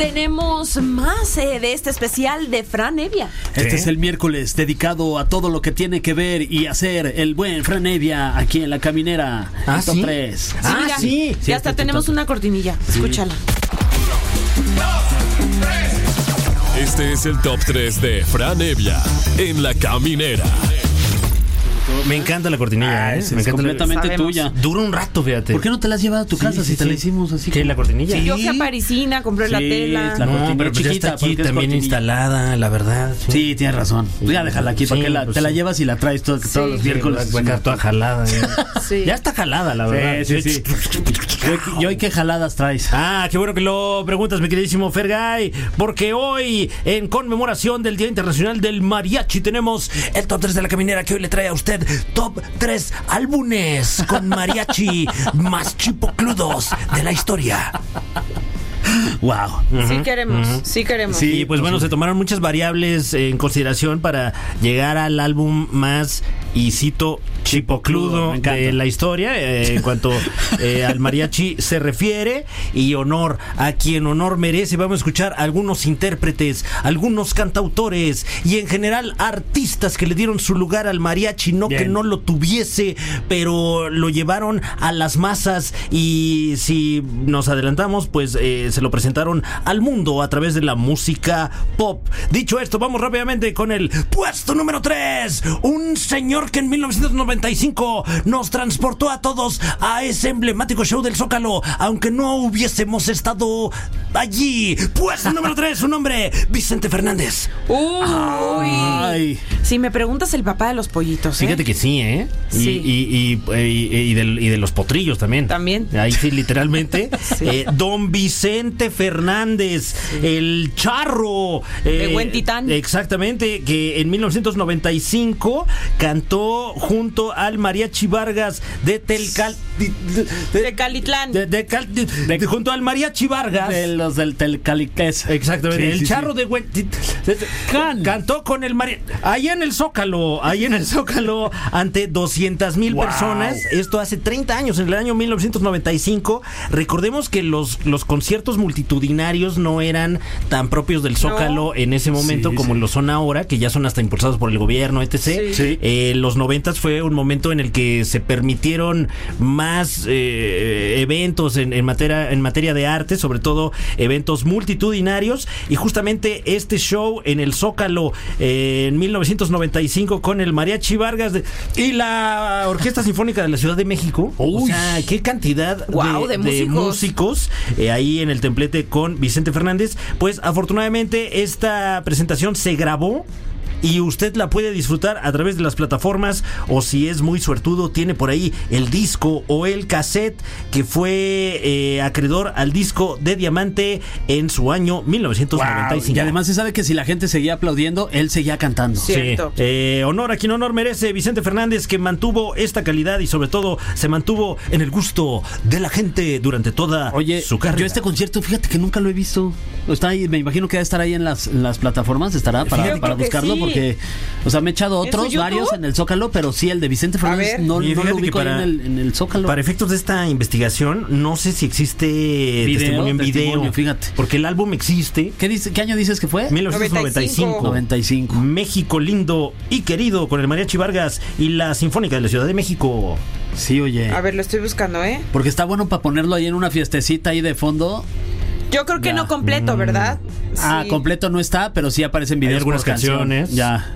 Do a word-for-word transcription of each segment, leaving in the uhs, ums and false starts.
tenemos más eh, de este especial de Fran Evia. Este ¿Qué? es el miércoles dedicado a todo lo que tiene que ver y hacer el buen Fran Evia aquí en La Caminera. ¿Ah, Top sí? tres. Sí, Ah, mira, sí. Y hasta tenemos una cortinilla. Escúchala. Este es el top tres de Fran Evia en La Caminera. Me encanta la cortinilla, Ah, ¿eh? es Me encanta completamente Sabemos. tuya. Dura un rato, fíjate. ¿Por qué no te la has llevado a tu Sí, casa sí, si te sí. la hicimos así? ¿Qué, la cortinilla? Yo fui a Parisina, compré la Sí, tela. la No, cortinilla pero pues ya chiquita, está aquí porque es también cortinilla. instalada, la verdad. Sí, tienes razón. Pues ya déjala aquí, Sí, porque la, pues te la sí. llevas y la traes todo- todos los Sí. miércoles. Va a quedar toda jalada. ¿eh? Sí. Ya está jalada, la verdad. Sí, sí, sí. ¿Y hoy qué jaladas traes? Ah, qué bueno que lo preguntas, mi queridísimo Fergay, porque hoy, en conmemoración del Día Internacional del Mariachi, tenemos el top tres de La Caminera, que hoy le trae a usted top tres álbumes con mariachi más chipocludos de la historia. Wow. Sí queremos, sí queremos. Sí. Y pues bueno, se tomaron muchas variables en consideración para llegar al álbum más, y cito, chipocludo Me encanta. de la historia, eh, en cuanto eh, al mariachi se refiere, y honor a quien honor merece. Vamos a escuchar algunos intérpretes, algunos cantautores y en general artistas que le dieron su lugar al mariachi, no Bien. que no lo tuviese, pero lo llevaron a las masas, y si nos adelantamos, pues eh, se lo presentaron al mundo a través de la música pop. Dicho esto, vamos rápidamente con el puesto número tres. Un señor que en mil novecientos noventa y cinco nos transportó a todos a ese emblemático show del Zócalo, aunque no hubiésemos estado allí. Puesto número tres, su nombre, Vicente Fernández. Uy. Ay. Si me preguntas, el papá de los pollitos, ¿eh? Fíjate que sí, ¿eh? Y, Sí. y, y, y, y del- y de los potrillos también. También. Ahí sí, literalmente. Sí. Eh, don Vicente Fernández, el charro. De Buen Titán. Exactamente, que en mil novecientos noventa y cinco cantó junto al Mariachi Vargas de Telcal... De, De Calitlán. de- de Cal- de- de- junto al Mariachi Vargas. De los del Telcaliques. Exactamente, Sí, el sí, charro sí. de Buen Can. Cantó con el María ahí en el Zócalo, ahí en el Zócalo ante doscientas mil Wow. personas. Esto hace treinta años, en el año mil novecientos noventa y cinco. Recordemos que los, los conciertos multitudinarios no eran tan propios del Zócalo No. en ese momento Sí, como sí. lo son ahora, que ya son hasta impulsados por el gobierno, etcétera. Sí. Sí. Eh, los noventas fue un momento en el que se permitieron más eh, eventos en, en materia en materia de arte, sobre todo eventos multitudinarios, y justamente este show en el Zócalo eh, en mil novecientos noventa y cinco con el Mariachi Vargas de- y la Orquesta Sinfónica de la Ciudad de México. O Uy. sea, qué cantidad Guau, de músicos. músicos eh, ahí en el templete con Vicente Fernández. Pues afortunadamente esta presentación se grabó y usted la puede disfrutar a través de las plataformas, o si es muy suertudo, tiene por ahí el disco o el cassette que fue eh, acreedor al disco de diamante en su año mil novecientos noventa y cinco. Y además se sabe que si la gente seguía aplaudiendo, él seguía cantando. Sí. Cierto. Eh, honor a quien honor merece, Vicente Fernández, que mantuvo esta calidad y sobre todo se mantuvo en el gusto de la gente durante toda Oye, su carrera. yo este concierto, fíjate que nunca lo he visto. Está ahí, me imagino que debe estar ahí en las, en las plataformas, estará para, Fíjate para que buscarlo, sí. porque, o sea, me he echado ¿En su otros, YouTube? varios en el Zócalo, pero sí, el de Vicente Fernández ver. no, Oye, no fíjate lo que ubico ahí para- en el, en el Zócalo. Para efectos de esta investigación, no sé si existe Video, testimonio en video. testimonio, fíjate. Porque el álbum existe. ¿Qué, dice, ¿Qué año dices que fue? mil novecientos noventa y cinco. noventa y cinco. México lindo y querido, con el Mariachi Vargas y la Sinfónica de la Ciudad de México. Sí, oye. A ver, lo estoy buscando, ¿eh? Porque está bueno para ponerlo ahí en una fiestecita ahí de fondo. Yo creo que Ya. no completo, ¿verdad? Ah, Sí. completo no está, pero sí aparecen videos algunas por canción. canciones. Ya.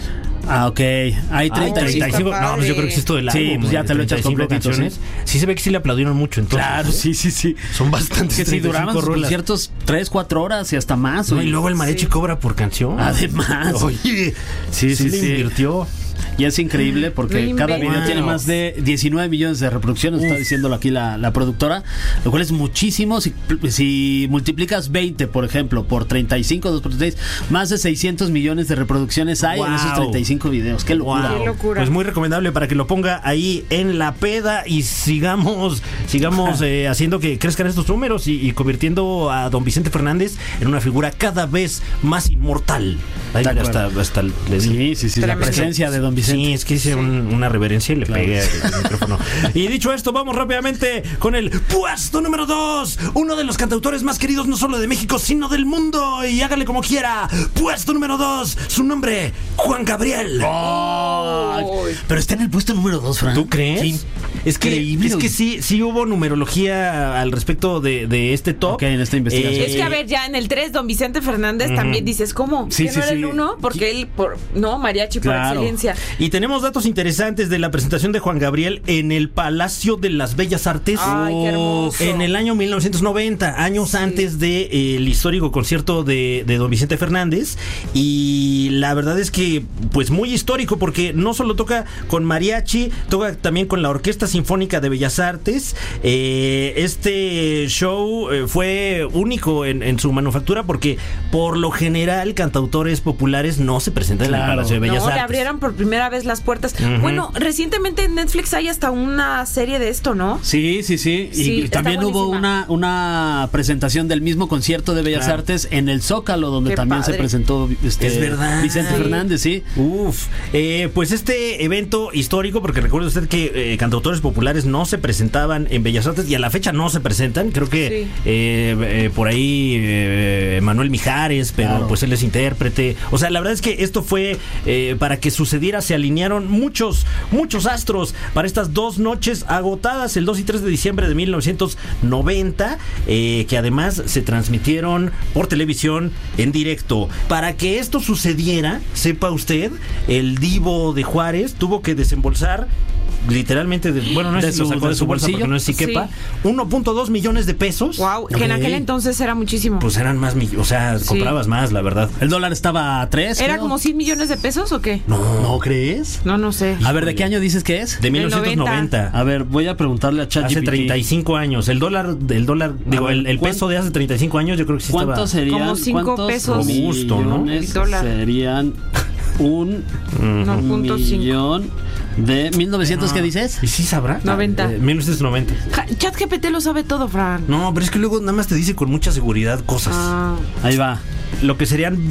Ah, ok. Hay treinta y treinta y cinco. cinco. No, pues yo creo que es esto del Sí, álbum. pues ya de te lo echas treinta y cinco completito, canciones. Sí se ve que sí le aplaudieron mucho entonces. Claro, sí, sí, sí. Son bastantes. Que si treinta y duraban cinco sus rolas. conciertos tres, cuatro horas y hasta más. No, oye. y luego el mariachi Sí. cobra por canción. Además. Oye, Sí, sí, le sí. invirtió. Y es increíble porque No cada video inventes. tiene más de diecinueve millones de reproducciones, está diciéndolo aquí la, la productora, lo cual es muchísimo. Si, si multiplicas veinte, por ejemplo, por treinta y cinco, dos por treinta y seis, más de seiscientos millones de reproducciones hay en Wow. esos treinta y cinco videos. ¡Qué locura! Wow. Qué locura. Pues muy recomendable para que lo ponga ahí en la peda y sigamos sigamos eh, haciendo que crezcan estos números y, y convirtiendo a don Vicente Fernández en una figura cada vez más inmortal. Ahí De hasta, acuerdo. hasta le di. Sí, sí, sí. La Tremendo. presencia de don Vicente. Sí, es que hice un, una reverencia y le Claro. pegué al micrófono. Y dicho esto, vamos rápidamente con el puesto número dos. Uno de los cantautores más queridos no solo de México, sino del mundo. Y hágale como quiera. Puesto número dos. Su nombre, Juan Gabriel. Oh, pero está en el puesto número dos, Fran. ¿Tú crees? Sí. Es que, Increíble. es que sí, sí hubo numerología al respecto de, de este top. Ok, en esta investigación. Eh, Es que a ver, ya en el tres, don Vicente Fernández Ujú. también dices, ¿cómo? Sí, ¿Que sí, no era sí. el uno? Porque él, por, no, mariachi por Claro. excelencia. Y tenemos datos interesantes de la presentación de Juan Gabriel en el Palacio de las Bellas Artes. Ay, qué hermoso. En el año mil novecientos noventa, años Sí. antes del de, eh, el histórico concierto de, de don Vicente Fernández. Y la verdad es que, pues muy histórico, porque no solo toca con mariachi, toca también con la Orquesta Sinfónica de Bellas Artes. Eh, este show eh, fue único en, en su manufactura, porque por lo general cantautores populares no se presentan en Claro. el Palacio de Bellas No, Artes. le abrieron por primera vez las puertas. Ujú. Bueno, recientemente en Netflix hay hasta una serie de esto, ¿no? Sí, sí, sí. Y Sí, está también hubo buenísima. una, una presentación del mismo concierto de Bellas Claro. Artes en el Zócalo, donde Qué también se padre. presentó este, Es verdad. Vicente Sí. Fernández, sí. Uf, eh, pues este evento histórico, porque recuerde usted que eh, cantautores populares no se presentaban en Bellas Artes y a la fecha no se presentan. Creo que Sí. eh, eh, por ahí eh, Manuel Mijares, pero Claro. pues él es intérprete. O sea, la verdad es que esto fue eh, para que sucediera, se alinearon muchos, muchos astros para estas dos noches agotadas, el dos y tres de diciembre de mil novecientos noventa, eh, que además se transmitieron por televisión en directo. Para que esto sucediera, sepa usted, el divo de Juárez tuvo que desembolsar literalmente, de, bueno, no De es si lo su- sacó de de su su bolsa bolsillo. porque no es si quepa, Sí. uno punto dos millones de pesos. Wow, que en Ok. aquel entonces era muchísimo. Pues eran más, mi- o sea, Sí. comprabas más, la verdad. El dólar estaba a tres. ¿Era creo. como cien millones de pesos o qué? No, ¿No crees? No, no sé. A ver, ¿de qué año dices que es? de mil Del novecientos noventa. A ver, voy a preguntarle a ChatGPT. Hace treinta y cinco años. El dólar, el dólar, digo, ver, el, el ¿cuán- peso de hace treinta y cinco años, yo creo que sí estaba. ¿Cuántos serían? Como cinco ¿Cuántos pesos. Robusto, ¿no? millones El dólar. serían un uno punto cinco. millón de mil novecientos, ¿qué dices? ¿Y sí sabrá? noventa. Eh, mil novecientos noventa. Ja- ChatGPT lo sabe todo, Fran. No, pero es que luego nada más te dice con mucha seguridad cosas. Ah, Ahí va. Lo que serían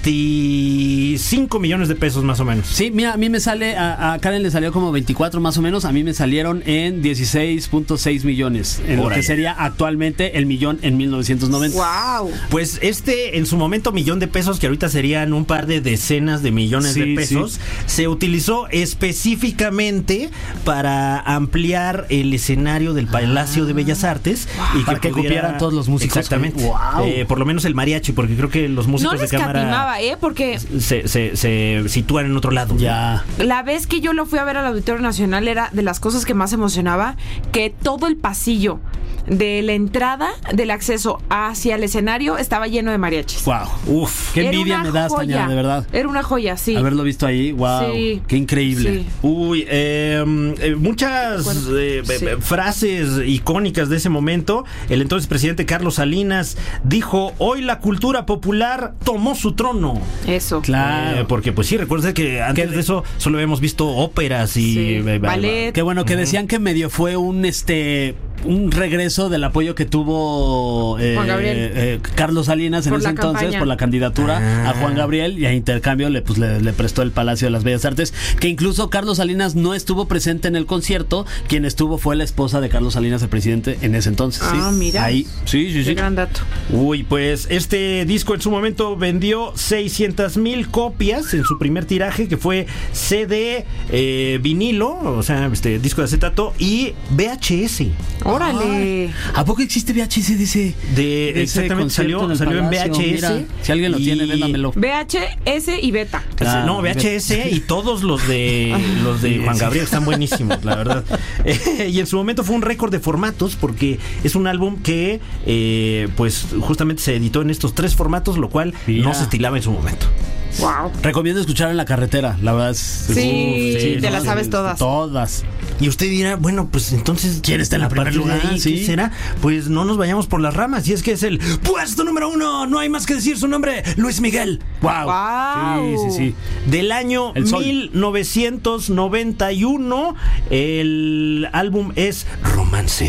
veinticinco millones de pesos más o menos. Sí, mira, a mí me sale, a, a Karen le salió como veinticuatro más o menos, a mí me salieron en dieciséis punto seis millones, en lo Órale. que sería actualmente el millón en mil novecientos noventa. wow. Pues este, en su momento, millón de pesos, que ahorita serían un par de decenas de millones Sí, de pesos, sí. se utilizó específicamente para ampliar el escenario del Palacio de Bellas Artes. Y Para que cupieran todos los músicos. Exactamente. Wow. Eh, por lo menos el mariachi, porque creo que los músicos No de les cámara catimaba, ¿eh? Porque se, se, se sitúan en otro lado. Ya. la vez que yo lo fui a ver al Auditorio Nacional era de las cosas que más emocionaba, que todo el pasillo de la entrada del acceso hacia el escenario estaba lleno de mariachis. Wow. Uf. Qué Era envidia una me das, joya. Taña, de verdad. Era una joya, sí. Haberlo visto ahí, wow. Sí. Qué increíble. Sí. Uy, eh, eh, muchas Bueno, eh, sí. eh, frases icónicas de ese momento. El entonces presidente Carlos Salinas dijo: hoy la cultura popular tomó su trono. Eso. Claro. Eh, porque pues sí, recuerda que antes Que- de eso solo habíamos visto óperas y Sí, eh, ballet. Qué bueno que decían que medio fue un este un regreso del apoyo que tuvo eh, Juan Gabriel. eh, Carlos Salinas en Por ese la entonces campaña. por la candidatura Ah. a Juan Gabriel, y a intercambio le pues le, le prestó el Palacio de las Bellas Artes, que incluso Carlos Salinas no estuvo presente en el concierto. Quien estuvo fue la esposa de Carlos Salinas, el presidente, en ese entonces. Ah, sí. mira. Ahí. Sí, sí, Qué sí. gran dato. Uy, pues este disco en su momento vendió seiscientas mil copias en su primer tiraje, que fue C D, eh, vinilo, o sea, este disco de acetato, y V H S. Órale. ¿A poco existe V H S de ese? De, ese exactamente, concierto salió, en el salió en Palacio? V H S. Mira, si alguien lo y- tiene, véndamelo. V H S y beta. Claro. No, V H S y todos los de los de Juan Gabriel están buenísimos, la verdad. Eh, y en su momento fue un récord de formatos, porque es un álbum que eh, pues justamente se editó en estos tres formatos, lo cual Mira. no se estilaba en su momento. Wow. Recomiendo escuchar en la carretera, la verdad es... Sí, Uf, te las sabes todas. Todas. Y usted dirá, bueno, pues entonces ¿Quién está en a el primer partir de lugar? ahí, Sí. ¿qué será? Pues no nos vayamos por las ramas, y es que es el puesto número uno, no hay más que decir su nombre, Luis Miguel. Wow. Wow. Sí, sí, sí. Del año El Sol. mil novecientos noventa y uno, el álbum es Romance.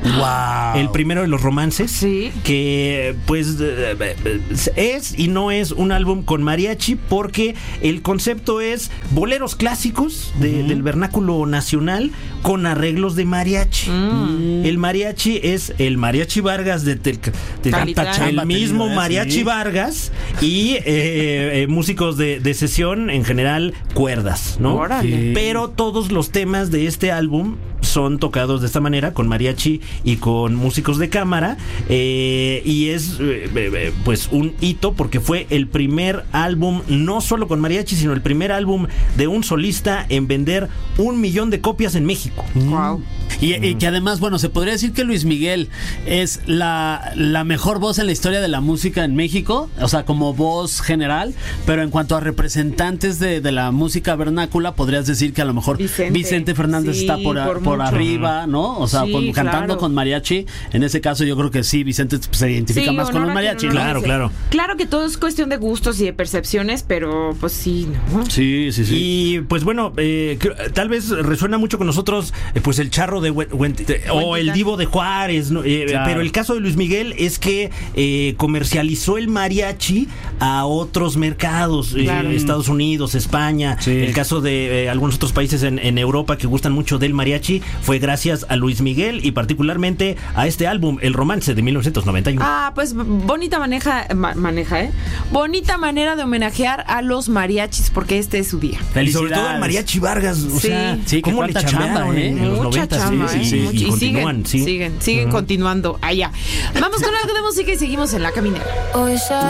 Wow. El primero de los romances. Sí. Que pues es y no es un álbum con mariachi porque el concepto es boleros clásicos de, uh-huh. del vernáculo nacional con arreglos de mariachi. Mm. El mariachi es el Mariachi Vargas de, de, de el mismo Mariachi sí. Vargas y eh, eh, músicos de, de sesión, en general cuerdas, ¿no? Órale. Pero todos los temas de este álbum son tocados de esta manera, con mariachi y con músicos de cámara, eh, y es eh, eh, pues un hito porque fue el primer álbum no solo con mariachi, sino el primer álbum de un solista en vender un millón de copias en México. Wow. Y, y que además, bueno, se podría decir que Luis Miguel es la, la mejor voz en la historia de la música en México, o sea, como voz general, pero en cuanto a representantes de, de la música vernácula, podrías decir que a lo mejor Vicente, Vicente Fernández sí, está por, a, por, por arriba, ¿no? O sea, sí, con, cantando claro. con mariachi. En ese caso yo creo que sí, Vicente se identifica sí, más con los mariachi. No, no, claro, claro. Claro que todo es cuestión de gustos y de percepciones, pero pues sí, ¿no? Sí, sí, sí. Y pues bueno, eh, tal vez resuena mucho con nosotros eh, pues el charro de Hue- Hue- o el divo de Juárez, ¿no? eh, claro. Pero el caso de Luis Miguel es que eh, comercializó el mariachi a otros mercados, claro. eh, Estados Unidos, España, sí. El caso de eh, algunos otros países en, en Europa que gustan mucho del mariachi fue gracias a Luis Miguel y particularmente a este álbum, El Romance de mil novecientos noventa y uno. Ah, pues bonita maneja, ma- maneja, ¿eh? Bonita manera de homenajear a los mariachis porque este es su día. Y sobre todo al Mariachi Vargas, o sí. sea, sí, ¿cómo le chambearon eh? en los noventas? Sí, sí, sí, sí, y, y continúan, siguen, sí. siguen, siguen uh-huh. continuando allá. Vamos con algo de música y seguimos en La Caminera.